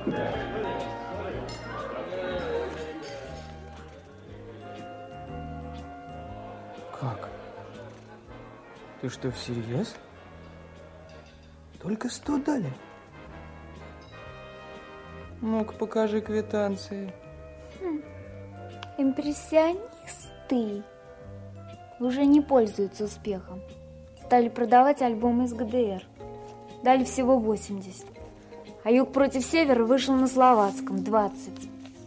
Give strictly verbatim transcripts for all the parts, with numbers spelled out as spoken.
Как? Ты что, всерьез? Только сто дали? Ну-ка, покажи квитанции. Хм. Импрессионисты уже не пользуются успехом. Стали продавать альбомы из ГДР. Дали всего восемьдесят. А «Юг против севера» вышел на словацком двадцать.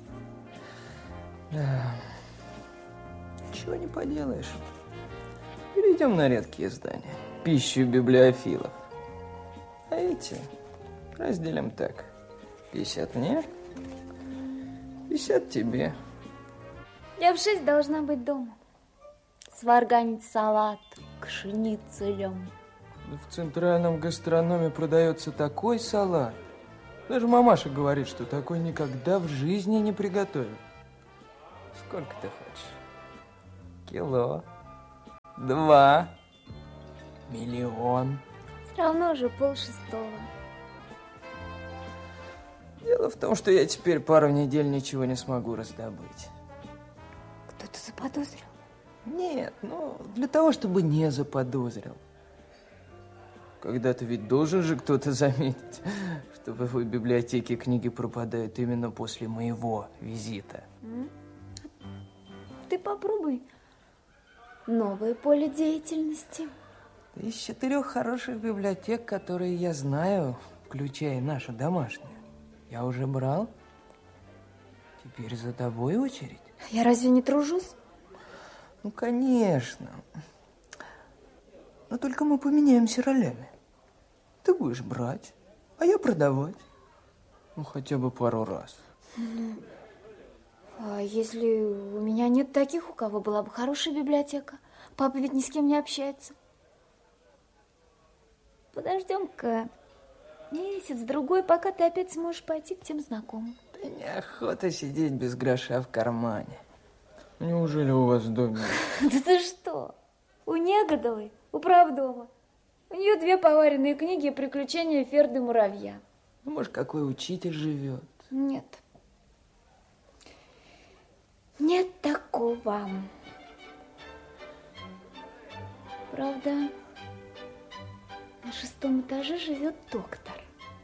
Да. Чего не поделаешь. Перейдем на редкие издания. Пищу библиофилов. А эти разделим так. пятьдесят мне, пятьдесят тебе. Я в шесть должна быть дома. Сварганить салат к шницелям. В центральном гастрономе продается такой салат. Даже мамаша говорит, что такой никогда в жизни не приготовит. Сколько ты хочешь? Кило? Два? Миллион? Все равно уже полшестого. Дело в том, что я теперь пару недель ничего не смогу раздобыть. Кто-то заподозрил? Нет, ну, для того, чтобы не заподозрил. Когда-то ведь должен же кто-то заметить, что в его библиотеке книги пропадают именно после моего визита. Ты попробуй новое поле деятельности. Из четырех хороших библиотек, которые я знаю, включая нашу домашнюю, я уже брал. Теперь за тобой очередь. Я разве не тружусь? Ну, конечно. Но только мы поменяемся ролями. Ты будешь брать, а я продавать. Ну, хотя бы пару раз. Ну, а если у меня нет таких, у кого была бы хорошая библиотека? Папа ведь ни с кем не общается. Подождем-ка месяц-другой, пока ты опять сможешь пойти к тем знакомым. Да неохота сидеть без гроша в кармане. Неужели у вас в доме? Да ты что? У Негодовой, у правдома. У нее две поваренные книги «Приключения Ферды Муравья». Ну, может, какой учитель живет? Нет. Нет такого. Правда, на шестом этаже живет доктор.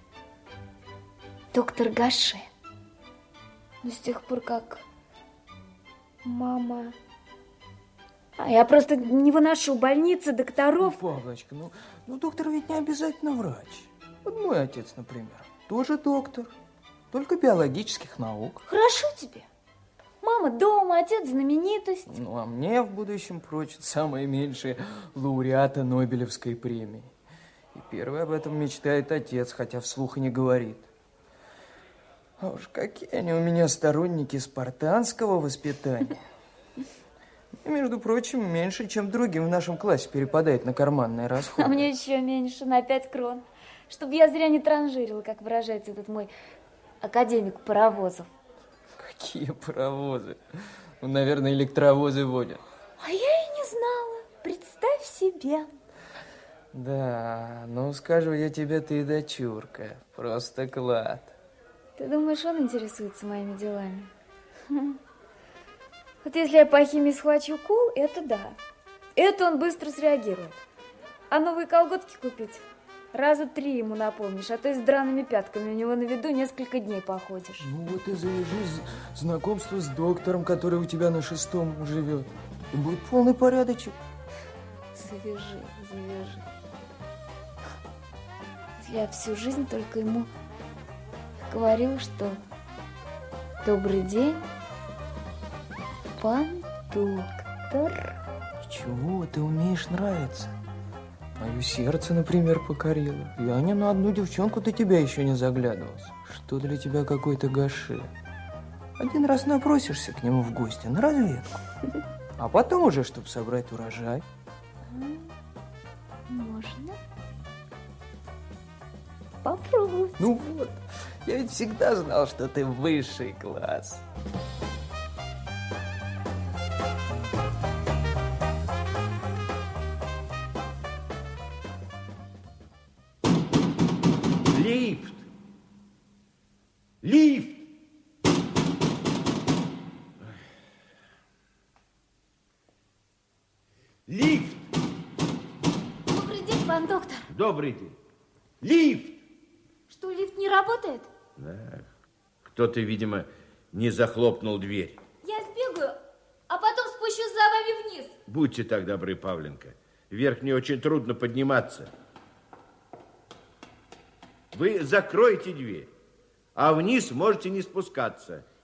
Доктор Гаше. Но с тех пор, как мама... А я просто не выношу больницы, докторов. Ну, Павлочка, ну, ну доктор ведь не обязательно врач. Вот мой отец, например, тоже доктор, только биологических наук. Хорошо тебе. Мама дома, отец знаменитость. Ну, а мне в будущем прочат самые меньшие лауреаты Нобелевской премии. И первый об этом мечтает отец, хотя вслух и не говорит. А уж какие они у меня сторонники спартанского воспитания. И, между прочим, меньше, чем другим в нашем классе перепадает на карманные расходы. А мне еще меньше, на пять крон. Чтобы я зря не транжирила, как выражается этот мой академик Паровозов. Какие паровозы? Ну, наверное, электровозы водят. А я и не знала. Представь себе. Да, ну, скажу я тебе, ты дочурка. Просто клад. Ты думаешь, он интересуется моими делами? Вот если я по химии схвачу кол, это да. Это он быстро среагирует. А новые колготки купить? Раза три ему напомнишь, а то и с драными пятками у него на виду несколько дней походишь. Ну вот и завяжи знакомство с доктором, который у тебя на шестом живет. И будет полный порядочек. Завяжи, завяжи. Я всю жизнь только ему говорила, что добрый день, пан доктор. Чего ты умеешь нравиться? Мое сердце, например, покорило. Я ни на одну девчонку до тебя еще не заглядывался. Что для тебя какой-то Гаше? Один раз напросишься к нему в гости на разведку, а потом уже, чтобы собрать урожай. Можно попробовать. Ну вот, я ведь всегда знал, что ты высший класс. Лифт! Лифт! Лифт! Добрый день, пан доктор. Добрый день. Лифт! Что, лифт не работает? Да. Кто-то, видимо, не захлопнул дверь. Я сбегаю, а потом спущусь за вами вниз. Будьте так добры, Павленко. Вверх мне очень трудно подниматься. Вы закроете дверь, а вниз можете не спускаться.